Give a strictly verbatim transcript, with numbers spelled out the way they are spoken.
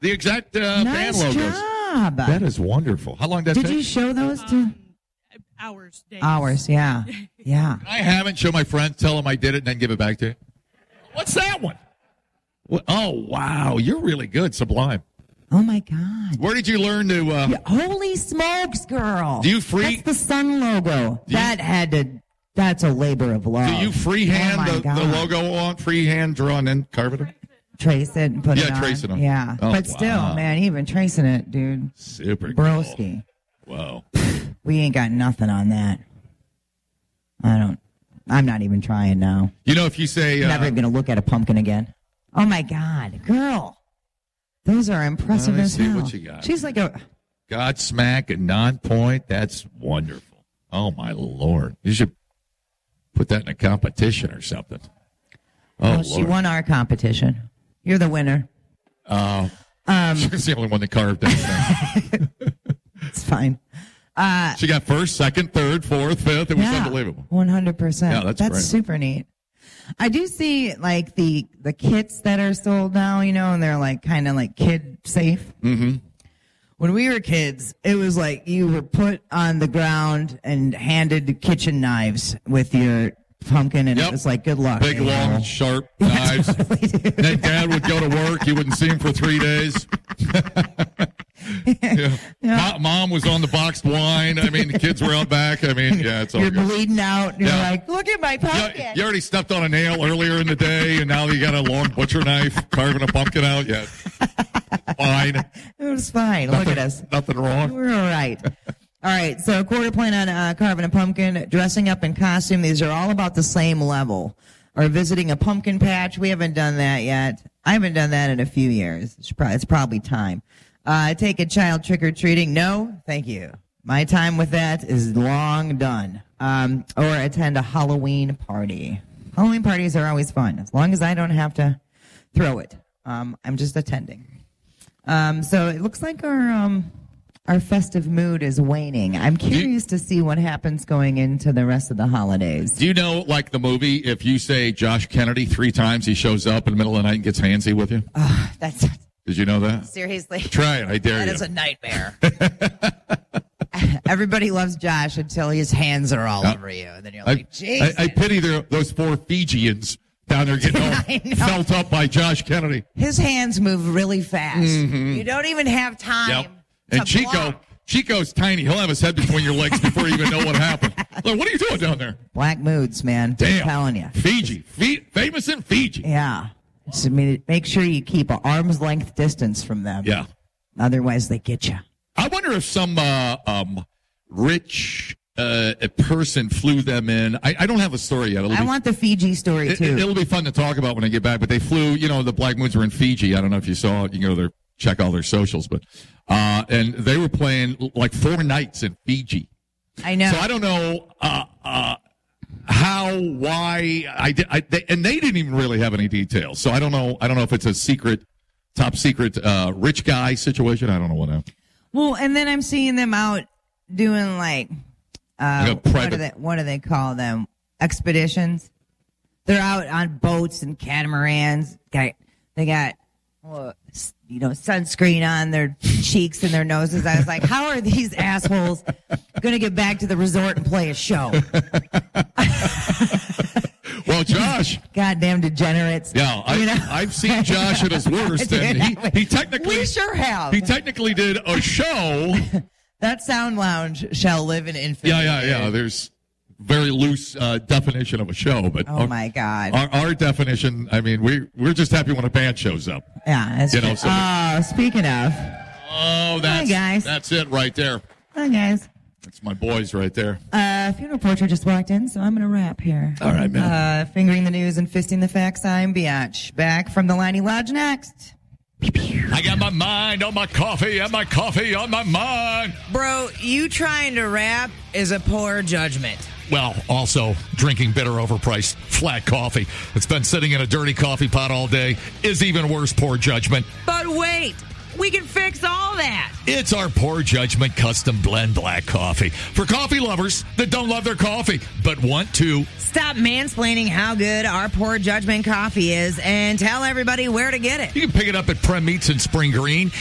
The exact uh, nice band logos. job. That is wonderful. How long did that Did take? you show those to? Um, hours, days. Hours, yeah. Yeah. I haven't. Show my friends, tell them I did it, and then give it back to you. What's that one? What? Oh, wow. You're really good. Sublime. Oh, my God. Where did you learn to... Uh, Yeah, holy smokes, girl. Do you free- That's the sun logo. you- That had to... That's a labor of love. do you freehand oh my the, God. the logo on? Freehand draw and then carve it on? Trace it and put Yeah, it on. trace it on. Yeah. Oh, but still, wow. man, even tracing it, dude. Super cool. Broski. Wow. We ain't got nothing on that. I don't... I'm not even trying now. You know, if you say... Uh, Never going to look at a pumpkin again. Oh, my God. Girl. Those are impressive Let me as see hell. what you got. She's like a... Godsmack and non-point, that's wonderful. Oh, my Lord. You should put that in a competition or something. Oh, Well, Lord. she won our competition. You're the winner. Uh, Um, she's the only one that carved that. It's fine. Uh, She got first, second, third, fourth, fifth. It was yeah, unbelievable. one hundred percent. Yeah, that's That's great. super neat. I do see like the the kits that are sold now, you know, and they're like kind of like kid safe. Mm-hmm. When we were kids, it was like you were put on the ground and handed kitchen knives with your pumpkin, and Yep. it was like, good luck. Big, you long, know. sharp Yeah, knives. totally, dude. Then Dad would go to work. You wouldn't see him for three days. yeah. Yeah. Mo- Mom was on the boxed wine. I mean, the kids were out back. I mean, yeah, it's all You're good. bleeding out. You're Yeah. like, look at my You, pumpkin. you already stepped on a nail earlier in the day, and now you got a long butcher knife carving a pumpkin out. Yeah, fine. It was fine. Nothing, Look at us. Nothing wrong. We're all right. All right, so quarter point on uh, carving a pumpkin, dressing up in costume. These are all about the same level. Or visiting a pumpkin patch. We haven't done that yet. I haven't done that in a few years. It's probably, it's probably time. Uh, take a child trick-or-treating. No, thank you. My time with that is long done. Um, or attend a Halloween party. Halloween parties are always fun, as long as I don't have to throw it. Um, I'm just attending. Um, so it looks like our... Um, Our festive mood is waning. I'm curious to see what happens going into the rest of the holidays. Do you know, like the movie, if you say Josh Kennedy three times, he shows up in the middle of the night and gets handsy with you? Uh, that's Did you know that? seriously. Try it. I dare That you. is a nightmare. Everybody loves Josh until his hands are all Yeah. over you, and then you're I, like, Jesus. I, I pity their, those four Fijians down there getting all I know. felt up by Josh Kennedy. His hands move really fast. Mm-hmm. You don't even have time. Yep. to And Chico, block. Chico's tiny. He'll have his head between your legs before you even know what happened. Like, what are you doing down there? Black moods, man. Damn. I'm telling you. Fiji. Fe- famous in Fiji. Yeah. Just, I mean, make sure you keep an arm's length distance from them. Yeah. Otherwise, they get you. I wonder if some uh, um, rich uh, person flew them in. I, I don't have a story yet. It'll I be, want the Fiji story, it, too. it'll be fun to talk about when I get back. But they flew, you know, the Black Moods were in Fiji. I don't know if you saw it. You can go there, check all their socials. But uh, and they were playing like four nights in Fiji. I know. So I don't know uh, uh, how, why, I did, I, they, and they didn't even really have any details. So I don't know. I don't know if it's a secret, top secret, uh, rich guy situation. I don't know what happened. Well, and then I'm seeing them out doing like, uh, Like a what, private- do they, what do they call them? Expeditions. They're out on boats and catamarans. Got, they got, well, s- you know, sunscreen on their cheeks and their noses. I was like, how are these assholes going to get back to the resort and play a show? Well, Josh. Goddamn degenerates. Yeah, I, You know? I've seen Josh at his worst, and he, he technically We sure have. he technically did a show. That sound lounge shall live in infamy. Yeah, yeah, yeah. There's very loose uh, definition of a show, but Oh, our, my God. our, our definition. I mean, we we're just happy when a band shows up. Yeah. That's You know, true. so- Oh, speaking of. Oh, that's guys. that's it right there. Hi, guys. That's my boys right there. Uh, Funeral Portrait just walked in, so I'm going to wrap here. All right, man. Uh, fingering the news and fisting the facts, I'm Biatch. Back from the Liney Lodge next. I got my mind on my coffee and my coffee on my mind. Bro, you trying to rap is a poor judgment. Well, also drinking bitter, overpriced flat coffee that's been sitting in a dirty coffee pot all day is even worse. Poor judgment. But wait, we can fix all that. It's our Poor Judgment Custom Blend Black Coffee for coffee lovers that don't love their coffee but want to. Stop mansplaining how good our Poor Judgment coffee is and tell everybody where to get it. You can pick it up at Prem Meats in Spring Green